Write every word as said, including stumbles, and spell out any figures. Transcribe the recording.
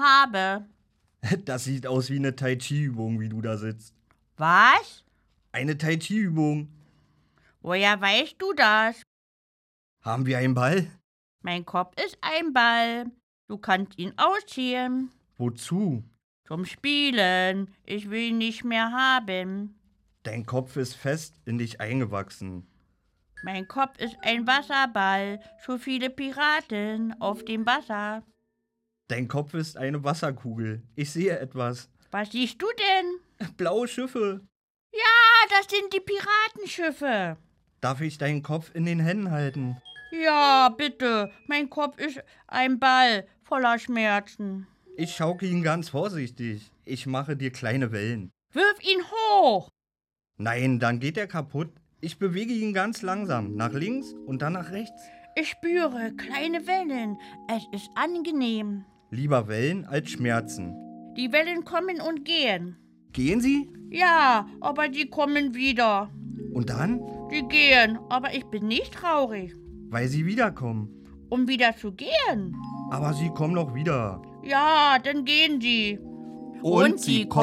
habe. Das sieht aus wie eine Tai Chi-Übung, wie du da sitzt. Was? Eine Tai Chi-Übung. Woher weißt du das? Haben wir einen Ball? Mein Kopf ist ein Ball. Du kannst ihn ausziehen. Wozu? Zum Spielen. Ich will ihn nicht mehr haben. Dein Kopf ist fest in dich eingewachsen. Mein Kopf ist ein Wasserball. So viele Piraten auf dem Wasser. Dein Kopf ist eine Wasserkugel. Ich sehe etwas. Was siehst du denn? Blaue Schiffe. Ah, das sind die Piratenschiffe. Darf ich deinen Kopf in den Händen halten? Ja, bitte. Mein Kopf ist ein Ball voller Schmerzen. Ich schaukel ihn ganz vorsichtig. Ich mache dir kleine Wellen. Wirf ihn hoch. Nein, dann geht er kaputt. Ich bewege ihn ganz langsam. Nach links und dann nach rechts. Ich spüre kleine Wellen. Es ist angenehm. Lieber Wellen als Schmerzen. Die Wellen kommen und gehen. Gehen sie? Ja, aber die kommen wieder. Und dann? Die gehen, aber ich bin nicht traurig. Weil sie wiederkommen. Um wieder zu gehen? Aber sie kommen noch wieder. Ja, dann gehen sie. Und sie kommen